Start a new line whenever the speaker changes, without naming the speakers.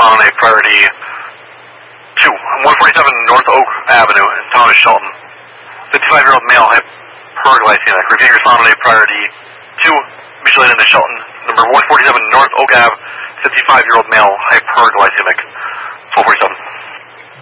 found on a priority 2, 147 North Oak Avenue in town of Shelton. 55-year-old male, hyperglycemic. Repeating respond on a priority 2, mutually in the Shelton. Number 147 North Oak Ave, 55-year-old male, hyperglycemic. 1247.